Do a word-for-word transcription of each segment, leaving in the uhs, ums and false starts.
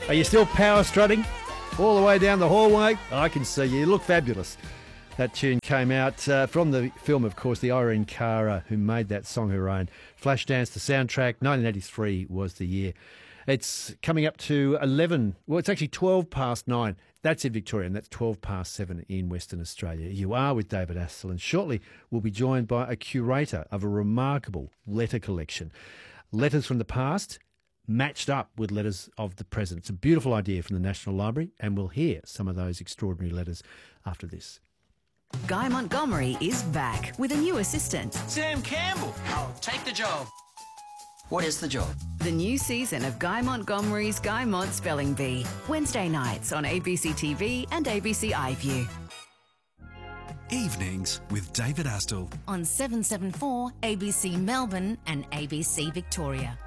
Are you still power strutting all the way down the hallway? I can see you. You look fabulous. That tune came out uh, from the film, of course, the Irene Cara, who made that song her own. Flashdance, the soundtrack, nineteen eighty-three was the year. It's coming up to eleven, well, it's actually twelve past nine. That's in Victoria, and that's twelve past seven in Western Australia. You are with David Astle, and shortly we'll be joined by a curator of a remarkable letter collection. Letters from the past matched up with letters of the present. It's a beautiful idea from the National Library, and we'll hear some of those extraordinary letters after this. Guy Montgomery is back with a new assistant. Sam Campbell. I'll take the job. What is the job? The new season of Guy Montgomery's Guy Mont Spelling Bee. Wednesday nights on A B C T V and A B C iView. Evenings with David Astle. On seven seventy-four A B C Melbourne and A B C Victoria.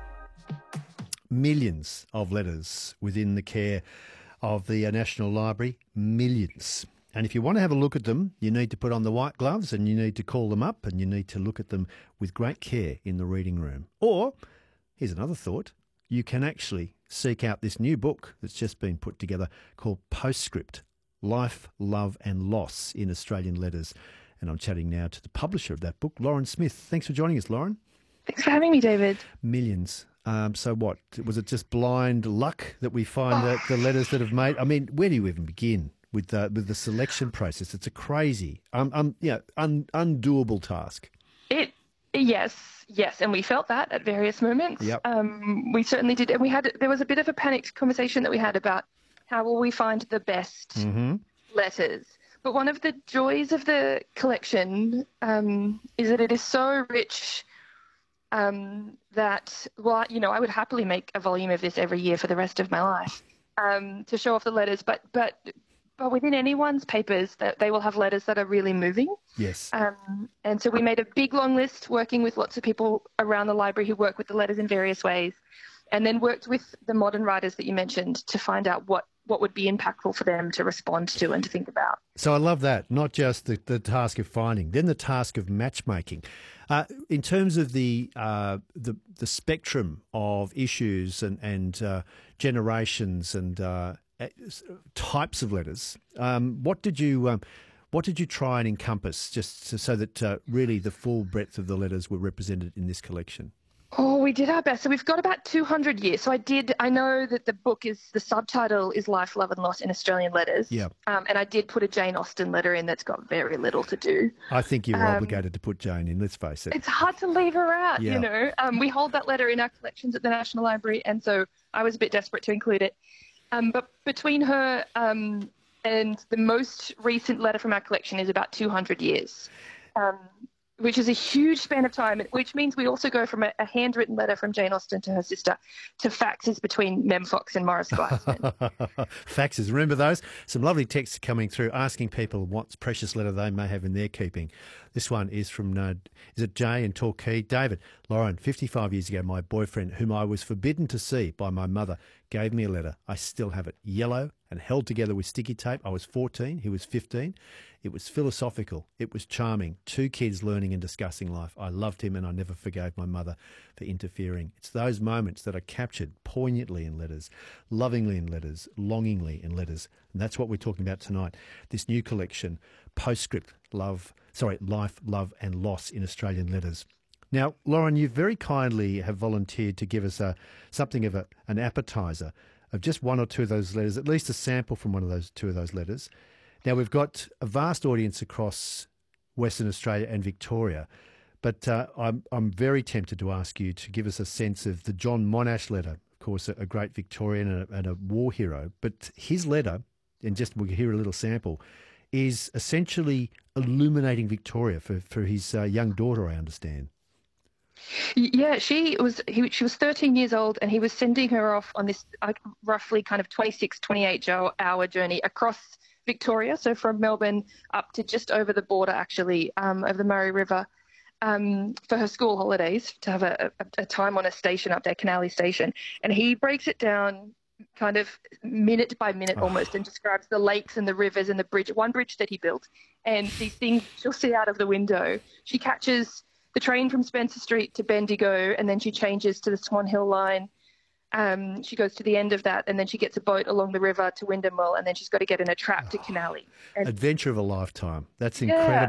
Millions of letters within the care of the uh, National Library. Millions. And if you want to have a look at them, you need to put on the white gloves and you need to call them up and you need to look at them with great care in the reading room. Or, here's another thought, you can actually seek out this new book that's just been put together called Postscript, Life, Love and Loss in Australian Letters. And I'm chatting now to the publisher of that book, Lauren Smith. Thanks for joining us, Lauren. Thanks for having me, David. Millions. Um, so what? Was it just blind luck that we find that the letters that have made... I mean, where do you even begin? With the, with the selection process, it's a crazy, um, um, yeah, un, undoable task. It, yes, yes, and we felt that at various moments. Yep. Um, we certainly did, and we had. There was a bit of a panicked conversation that we had about how will we find the best mm-hmm. letters. But one of the joys of the collection um, is that it is so rich um, that, well, you know, I would happily make a volume of this every year for the rest of my life um, to show off the letters, but but. But within anyone's papers, that they will have letters that are really moving. Yes. Um, and so we made a big long list, working with lots of people around the library who work with the letters in various ways, and then worked with the modern writers that you mentioned to find out what, what would be impactful for them to respond to and to think about. So I love that, not just the, the task of finding, then the task of matchmaking. Uh, in terms of the, uh, the the spectrum of issues and, and uh, generations and uh, types of letters, um, what did you um, what did you try and encompass, just so, so that uh, really the full breadth of the letters were represented in this collection? Oh, we did our best. So we've got about two hundred years. So I did, I know that the book is, the subtitle is Life, Love and Loss in Australian Letters. Yeah. Um, and I did put a Jane Austen letter in that's got very little to do. I think you were Um, obligated to put Jane in, let's face it. It's hard to leave her out, Yeah. you know. Um, we hold that letter in our collections at the National Library, and so I was a bit desperate to include it. Um, but between her um, and the most recent letter from our collection is about two hundred years. Um, which is a huge span of time, which means we also go from a, a handwritten letter from Jane Austen to her sister to faxes between Mem Fox and Morris Gleisman. Faxes, remember those? Some lovely texts coming through asking people what precious letter they may have in their keeping. This one is from, uh, is it Jay in Torquay? David, Lauren, fifty-five years ago, my boyfriend, whom I was forbidden to see by my mother, gave me a letter. I still have it, yellow and held together with sticky tape. I was fourteen, he was fifteen. It was philosophical. It was charming. Two kids learning and discussing life. I loved him and I never forgave my mother for interfering. It's those moments that are captured poignantly in letters, lovingly in letters, longingly in letters. And that's what we're talking about tonight. This new collection, Postscript, Love, sorry, Life, Love and Loss in Australian Letters. Now, Lauren, you very kindly have volunteered to give us a something of a, an appetizer of just one or two of those letters, at least a sample from one of those two of those letters. Now, we've got a vast audience across Western Australia and Victoria, but uh, I'm, I'm very tempted to ask you to give us a sense of the John Monash letter, of course, a, a great Victorian and a, and a war hero, but his letter, and just we'll hear a little sample, is essentially illuminating Victoria for, for his uh, young daughter, I understand. Yeah, she was he, she was thirteen years old, and he was sending her off on this uh, roughly kind of twenty-six, twenty-eight hour journey across Victoria, so from Melbourne up to just over the border, actually, um, of the Murray River, um, for her school holidays, to have a, a, a time on a station up there, Canali Station. And he breaks it down kind of minute by minute Oh. almost, and describes the lakes and the rivers and the bridge, one bridge that he built, and these things she'll see out of the window. She catches the train from Spencer Street to Bendigo, and then she changes to the Swan Hill line. Um, she goes to the end of that, and then she gets a boat along the river to Windham Mill, and then she's got to get in a trap to Canally. And Adventure of a lifetime. That's Yeah. incredible.